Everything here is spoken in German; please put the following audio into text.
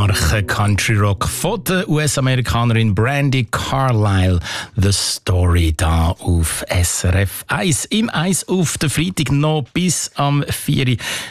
starken Country Rock von der US-Amerikanerin Brandi Carlile. The Story da auf SRF 1. Im 1 auf den Freitag noch bis am 4.